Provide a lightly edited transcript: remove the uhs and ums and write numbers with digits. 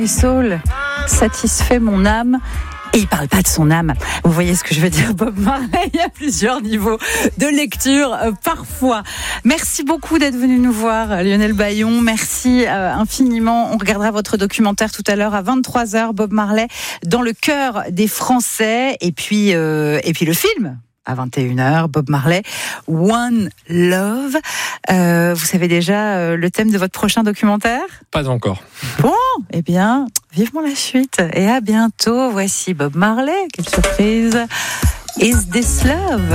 Soul satisfait mon âme. Et il parle pas de son âme. Vous voyez ce que je veux dire, Bob Marley. Il y a plusieurs niveaux de lecture parfois. Merci beaucoup d'être venu nous voir, Lionel Bayon. Merci infiniment. On regardera votre documentaire tout à l'heure à 23h, Bob Marley, dans le cœur des Français. Et puis le film. À 21h, Bob Marley, One Love. Vous savez déjà le thème de votre prochain documentaire ? Pas encore. Bon, eh bien, vivement la suite. Et à bientôt. Voici Bob Marley. Quelle surprise. Is This Love ?